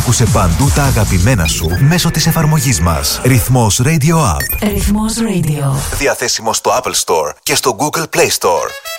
Άκουσε παντού τα αγαπημένα σου μέσω της εφαρμογής μας. Ρυθμός Radio App. Ρυθμός Radio. Διαθέσιμο στο Apple Store και στο Google Play Store.